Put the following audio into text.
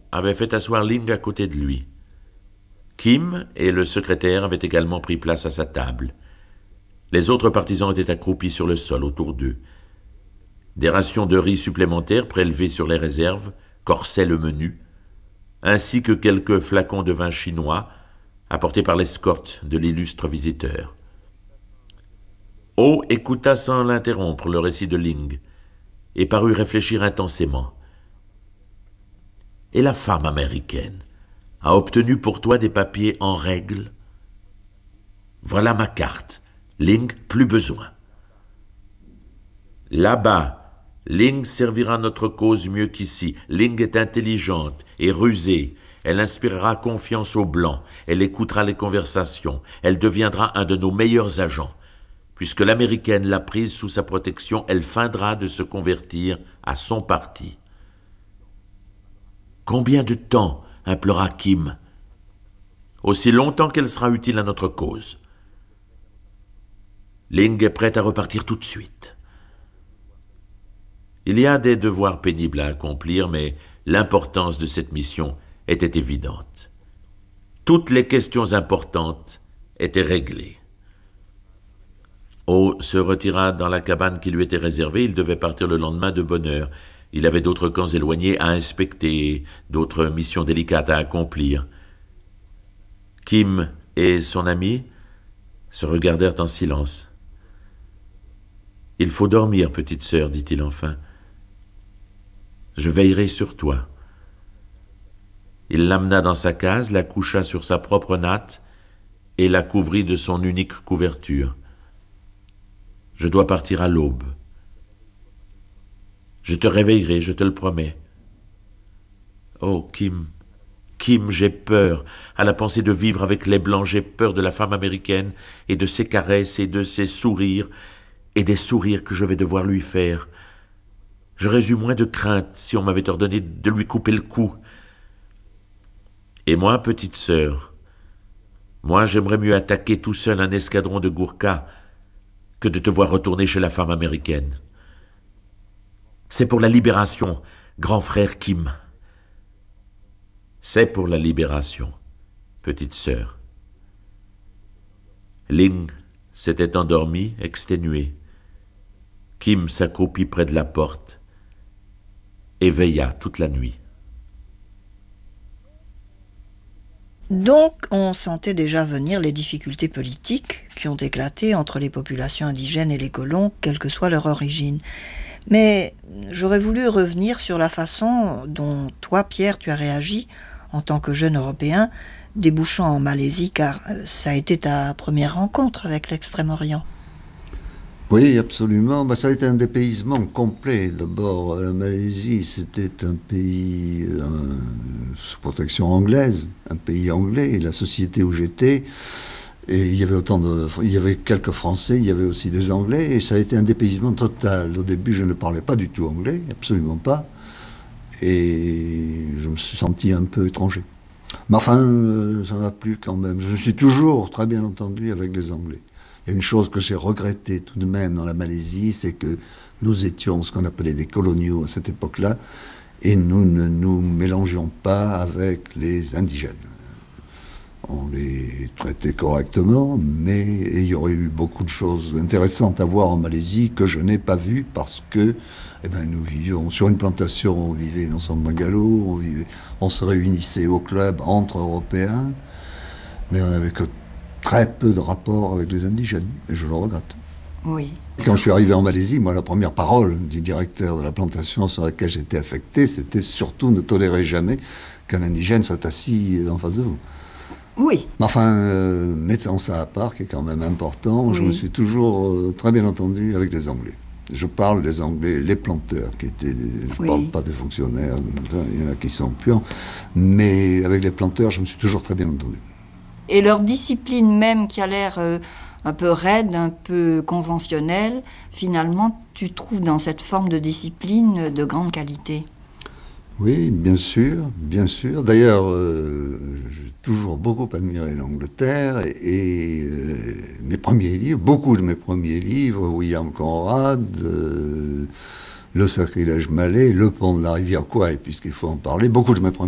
avait fait asseoir Ling à côté de lui. Kim et le secrétaire avaient également pris place à sa table. Les autres partisans étaient accroupis sur le sol autour d'eux. Des rations de riz supplémentaires prélevées sur les réserves corsaient le menu, ainsi que quelques flacons de vin chinois apportés par l'escorte de l'illustre visiteur. O écouta sans l'interrompre le récit de Ling et parut réfléchir intensément. « Et la femme américaine a obtenu pour toi des papiers en règle ? Voilà ma carte. Ling, plus besoin. Là-bas, Ling servira notre cause mieux qu'ici. Ling est intelligente et rusée. Elle inspirera confiance aux Blancs. Elle écoutera les conversations. Elle deviendra un de nos meilleurs agents. Puisque l'Américaine l'a prise sous sa protection, elle feindra de se convertir à son parti. » « Combien de temps ?» implora Kim. « Aussi longtemps qu'elle sera utile à notre cause. » Ling est prête à repartir tout de suite. Il y a des devoirs pénibles à accomplir, mais l'importance de cette mission était évidente. Toutes les questions importantes étaient réglées. O se retira dans la cabane qui lui était réservée. Il devait partir le lendemain de bonne heure. Il avait d'autres camps éloignés à inspecter, d'autres missions délicates à accomplir. Kim et son ami se regardèrent en silence. « Il faut dormir, petite sœur, dit-il enfin. Je veillerai sur toi. » Il l'amena dans sa case, la coucha sur sa propre natte et la couvrit de son unique couverture. « Je dois partir à l'aube. Je te réveillerai, je te le promets. » Oh, Kim, j'ai peur. À la pensée de vivre avec les Blancs, j'ai peur de la femme américaine et de ses caresses et de ses sourires et des sourires que je vais devoir lui faire. J'aurais eu moins de crainte si on m'avait ordonné de lui couper le cou. Et moi, petite sœur, moi j'aimerais mieux attaquer tout seul un escadron de Gourkas que de te voir retourner chez la femme américaine. C'est pour la libération, grand frère Kim. C'est pour la libération, petite sœur. Ling s'était endormi, exténué. Kim s'accroupit près de la porte et veilla toute la nuit. Donc, on sentait déjà venir les difficultés politiques qui ont éclaté entre les populations indigènes et les colons, quelle que soit leur origine. Mais j'aurais voulu revenir sur la façon dont toi, Pierre, tu as réagi en tant que jeune Européen, débouchant en Malaisie, car ça a été ta première rencontre avec l'Extrême-Orient. Oui, absolument. Ça a été un dépaysement complet. D'abord, la Malaisie, c'était un pays sous protection anglaise, un pays anglais. Et la société où j'étais, et il y avait quelques Français, il y avait aussi des Anglais, et ça a été un dépaysement total. Au début, je ne parlais pas du tout anglais, absolument pas, et je me suis senti un peu étranger. Mais enfin, ça m'a plu quand même. Je me suis toujours très bien entendu avec les Anglais. Et une chose que j'ai regrettée tout de même dans la Malaisie, c'est que nous étions ce qu'on appelait des coloniaux à cette époque-là, et nous ne nous mélangions pas avec les indigènes. On les traitait correctement, mais il y aurait eu beaucoup de choses intéressantes à voir en Malaisie que je n'ai pas vues parce que nous vivions sur une plantation, on vivait dans son bungalow, on se réunissait au club entre Européens, mais on n'avait que très peu de rapports avec les indigènes, et je le regrette. Oui. Quand je suis arrivé en Malaisie, moi, la première parole du directeur de la plantation sur laquelle j'étais affecté, c'était surtout ne tolérez jamais qu'un indigène soit assis en face de vous. Oui. Mais enfin, mettons ça à part, qui est quand même important, oui. Je me suis toujours très bien entendu avec les Anglais. Je parle des Anglais, les planteurs, qui étaient je ne parle pas des fonctionnaires, il y en a qui sont puants, mais avec les planteurs, je me suis toujours très bien entendu. Et leur discipline même, qui a l'air un peu raide, un peu conventionnelle, finalement, tu trouves dans cette forme de discipline de grande qualité. Oui, bien sûr, bien sûr. D'ailleurs, j'ai toujours beaucoup admiré l'Angleterre et mes premiers livres, beaucoup de mes premiers livres, William Conrad, Le Sacrilège malais, Le pont de la rivière Kwai, puisqu'il faut en parler, beaucoup de mes premiers